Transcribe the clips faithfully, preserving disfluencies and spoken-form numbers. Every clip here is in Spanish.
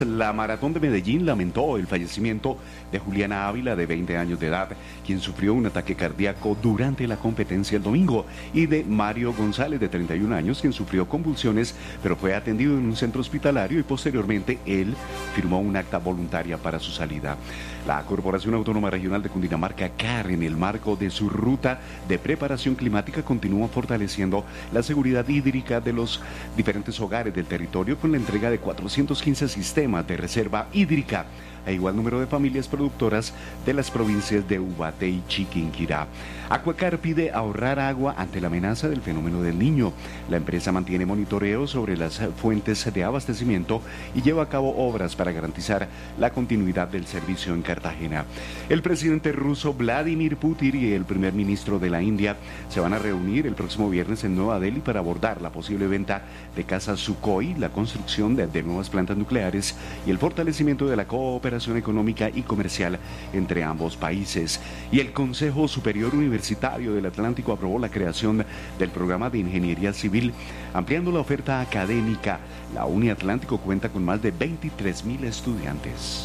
La Maratón de Medellín lamentó el fallecimiento de Juliana Ávila, de veinte años de edad, quien sufrió un ataque cardíaco durante la competencia el domingo, y de Mario González, de treinta y un años, quien sufrió convulsiones, pero fue atendido en un centro hospitalario y posteriormente él firmó un acta voluntaria para su salida. La Corporación Autónoma Regional de Cundinamarca, C A R, en el marco de su ruta de preparación climática, continúa fortaleciendo la seguridad hídrica de los diferentes hogares del territorio con la entrega de cuatrocientos quince sistemas de reserva hídrica a igual número de familias productoras de las provincias de Ubaté y Chiquinquirá. Acuecar pide ahorrar agua ante la amenaza del fenómeno del Niño. La empresa mantiene monitoreo sobre las fuentes de abastecimiento y lleva a cabo obras para garantizar la continuidad del servicio en Cartagena. El presidente ruso Vladimir Putin y el primer ministro de la India se van a reunir el próximo viernes en Nueva Delhi para abordar la posible venta de casas Sukhoi, la construcción de, de nuevas plantas nucleares y el fortalecimiento de la cooperación económica y comercial entre ambos países. Y el Consejo Superior Universitario del Atlántico aprobó la creación del programa de Ingeniería Civil, ampliando la oferta académica. La Uniatlántico cuenta con más de veintitrés mil estudiantes.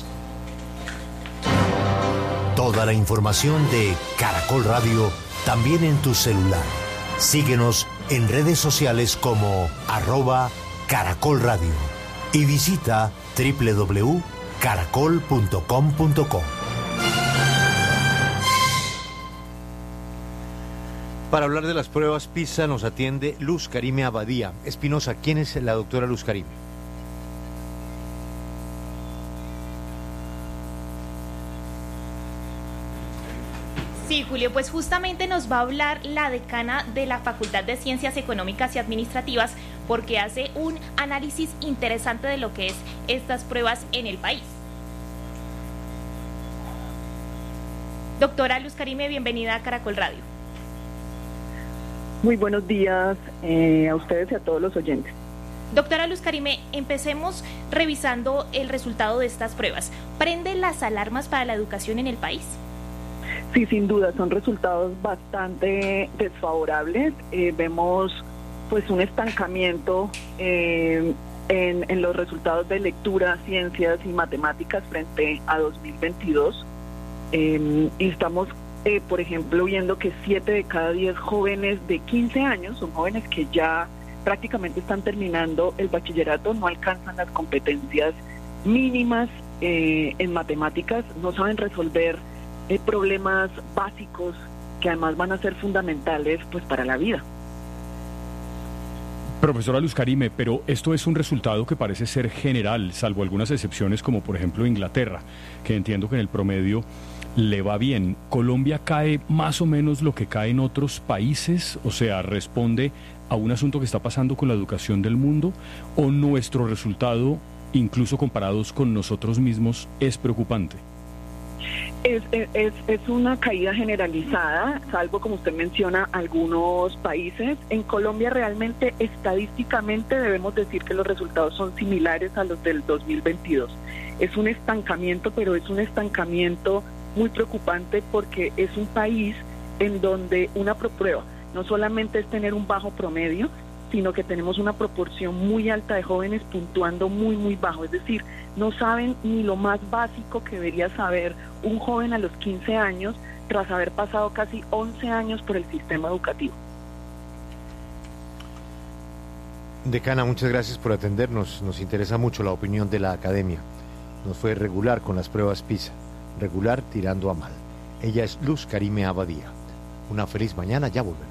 Toda la información de Caracol Radio también en tu celular. Síguenos en redes sociales como arroba Caracol Radio y visita doble u doble u doble u punto caracol punto com punto co. Para hablar de las pruebas PISA nos atiende Luz Karime Abadía. Espinosa, ¿quién es la doctora Luz Karime? Sí, Julio, pues justamente nos va a hablar la decana de la Facultad de Ciencias Económicas y Administrativas, porque hace un análisis interesante de lo que es estas pruebas en el país. Doctora Luz Karime, bienvenida a Caracol Radio. Muy buenos días eh, a ustedes y a todos los oyentes. Doctora Luz Karime, empecemos revisando el resultado de estas pruebas. ¿Prende las alarmas para la educación en el país? Sí, sin duda, son resultados bastante desfavorables. Eh, vemos pues un estancamiento eh, en, en los resultados de lectura, ciencias y matemáticas frente a dos mil veintidós. Eh, y estamos, eh, por ejemplo, viendo que siete de cada diez jóvenes de quince años, son jóvenes que ya prácticamente están terminando el bachillerato, no alcanzan las competencias mínimas eh, en matemáticas, no saben resolver eh, problemas básicos que además van a ser fundamentales pues para la vida. Profesora Luz Karime, pero esto es un resultado que parece ser general, salvo algunas excepciones como por ejemplo Inglaterra, que entiendo que en el promedio le va bien. ¿Colombia cae más o menos lo que cae en otros países? O sea, ¿responde a un asunto que está pasando con la educación del mundo? ¿O nuestro resultado, incluso comparados con nosotros mismos, es preocupante? Es, es, es una caída generalizada, salvo, como usted menciona, algunos países. En Colombia realmente, estadísticamente, debemos decir que los resultados son similares a los del dos mil veintidós. Es un estancamiento, pero es un estancamiento muy preocupante porque es un país en donde una prueba no solamente es tener un bajo promedio, sino que tenemos una proporción muy alta de jóvenes puntuando muy, muy bajo. Es decir, no saben ni lo más básico que debería saber un joven a los quince años tras haber pasado casi once años por el sistema educativo. Decana, muchas gracias por atendernos. Nos interesa mucho la opinión de la academia. Nos fue regular con las pruebas PISA, regular tirando a mal. Ella es Luz Karime Abadía. Una feliz mañana, ya volvemos.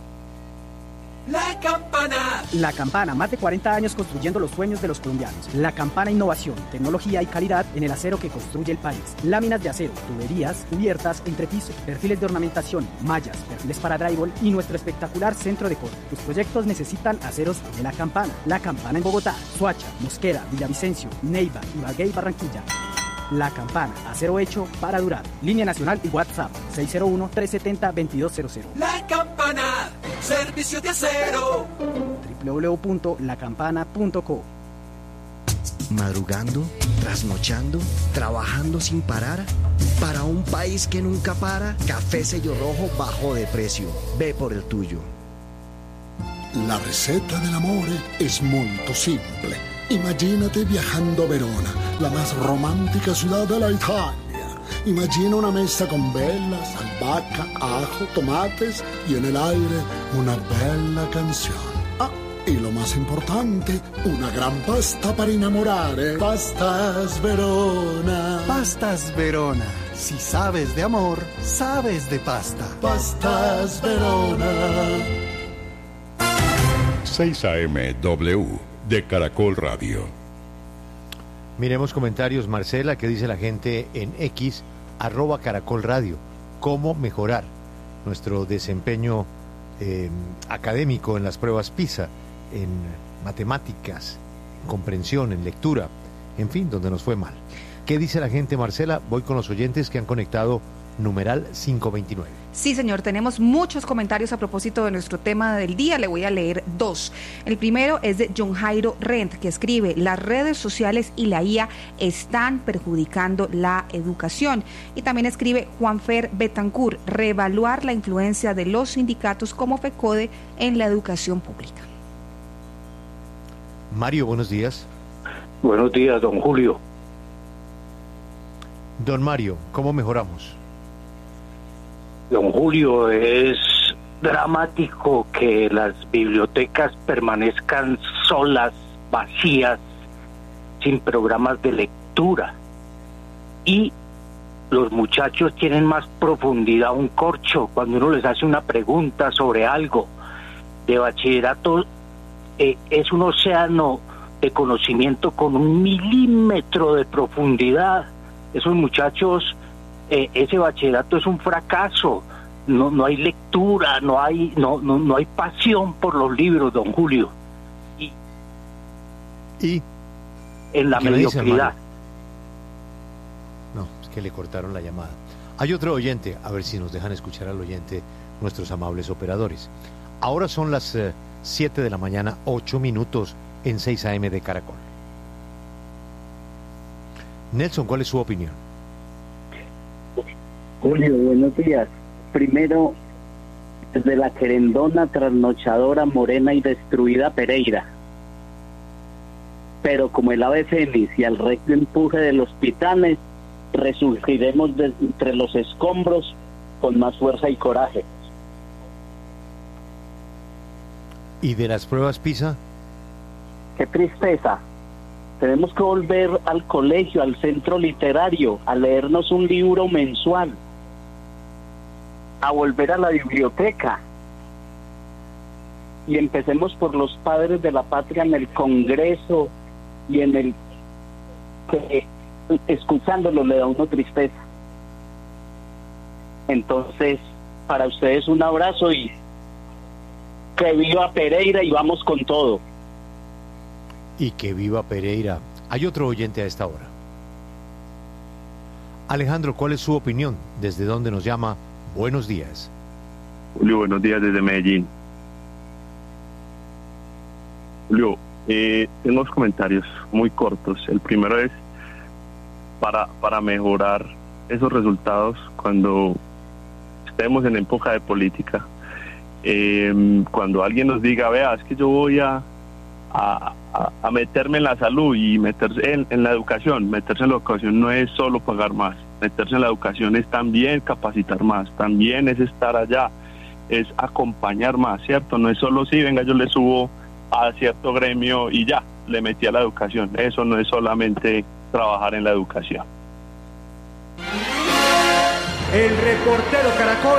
La Campana. La Campana, más de cuarenta años construyendo los sueños de los colombianos. La Campana, innovación, tecnología y calidad en el acero que construye el país. Láminas de acero, tuberías, cubiertas, entrepiso, perfiles de ornamentación, mallas, perfiles para drywall y nuestro espectacular centro de corte. Tus proyectos necesitan aceros de La Campana. La Campana en Bogotá, Soacha, Mosquera, Villavicencio, Neiva, Ibagué y Barranquilla. La Campana, acero hecho para durar. Línea nacional y WhatsApp seis cero uno, tres siete cero, dos dos cero cero. La Campana, servicio de acero. doble u doble u doble u punto la campana punto co. Madrugando, trasnochando, trabajando sin parar. Para un país que nunca para, Café Sello Rojo bajó de precio. Ve por el tuyo. La receta del amor es muy simple. Imagínate viajando a Verona, la más romántica ciudad de la Italia. Imagina una mesa con velas, albahaca, ajo, tomates y en el aire una bella canción. Ah, y lo más importante, una gran pasta para enamorare. Pastas Verona. Pastas Verona. Si sabes de amor, sabes de pasta. Pastas Verona. seis A M W de Caracol Radio. Miremos comentarios, Marcela, ¿qué dice la gente en X, arroba Caracol Radio? ¿Cómo mejorar nuestro desempeño eh, académico en las pruebas PISA, en matemáticas, en comprensión, en lectura, en fin, donde nos fue mal? ¿Qué dice la gente, Marcela? Voy con los oyentes que han conectado numeral quinientos veintinueve. Sí, señor, tenemos muchos comentarios a propósito de nuestro tema del día. Le voy a leer dos. El primero es de John Jairo Rent, que escribe: las redes sociales y la I A están perjudicando la educación. Y también escribe Juanfer Betancourt: reevaluar la influencia de los sindicatos como FECODE en la educación pública. Mario, buenos días. Buenos días, don Julio. Don Mario, ¿cómo mejoramos? Don Julio, es dramático que las bibliotecas permanezcan solas, vacías, sin programas de lectura. Y los muchachos tienen más profundidad un corcho cuando uno les hace una pregunta sobre algo. De bachillerato eh, es un océano de conocimiento con un milímetro de profundidad. Esos muchachos... Eh, ese bachillerato es un fracaso, no no hay lectura, no hay no no no hay pasión por los libros, don Julio, y, ¿Y? en la mediocridad. No, es que le cortaron la llamada. Hay otro oyente, a ver si nos dejan escuchar al oyente, nuestros amables operadores. Ahora son las eh, siete de la mañana, ocho minutos en seis A M de Caracol. Nelson, ¿cuál es su opinión? Julio, buenos días. Primero, desde la querendona, trasnochadora, morena y destruida Pereira. Pero como el ave fénix y al recto empuje de los titanes, resurgiremos de entre los escombros con más fuerza y coraje. ¿Y de las pruebas PISA? ¡Qué tristeza! Tenemos que volver al colegio, al centro literario, a leernos un libro mensual, a volver a la biblioteca. Y empecemos por los padres de la patria en el Congreso y en el que escuchándolo le da uno tristeza. Entonces, para ustedes un abrazo y que viva Pereira y vamos con todo. Y que viva Pereira. Hay otro oyente a esta hora. Alejandro, ¿cuál es su opinión? ¿Desde dónde nos llama? Buenos días. Julio, buenos días desde Medellín. Julio, eh, tengo unos comentarios muy cortos. El primero es para, para mejorar esos resultados cuando estemos en época de política. Eh, cuando alguien nos diga, vea, es que yo voy a, a, a, a meterme en la salud y meterse en, en la educación. Meterse en la educación no es solo pagar más. Meterse en la educación es también capacitar más, también es estar allá, es acompañar más, ¿cierto? No es solo, sí, venga, yo le subo a cierto gremio y ya, le metí a la educación. Eso no es solamente trabajar en la educación. El reportero Caracol